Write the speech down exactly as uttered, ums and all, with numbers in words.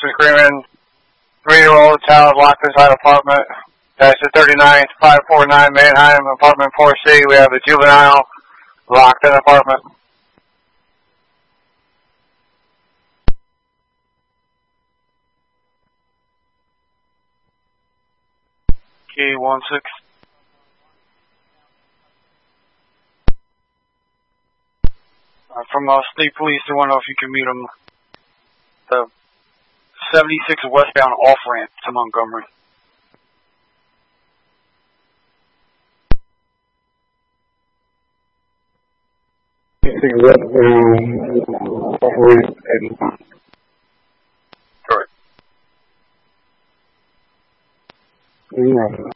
and screaming. Three-year-old child locked inside apartment. That's the thirty-nine five forty-nine Manheim, apartment four C. We have a juvenile locked in apartment. Key one six. Uh, from uh, State Police, I want to know if you can meet them. The seventy-six westbound off ramp to Montgomery. Correct.